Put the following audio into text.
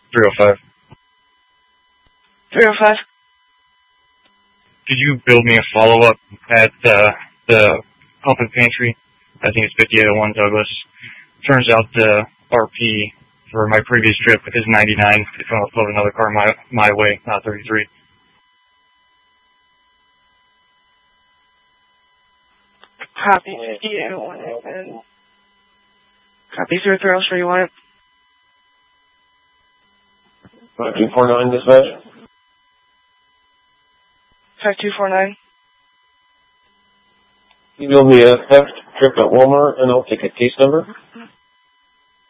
305. 305. Could you build me a follow-up at the pump and pantry? I think it's 5801 Douglas. Turns out the RP for my previous trip is 99. If I want to float another car my way, not 33. Copy 5801. Copy 03, I'll show you on it. 5249 dispatch. 5249. You build me a theft trip at Walmart, and I'll take a case number.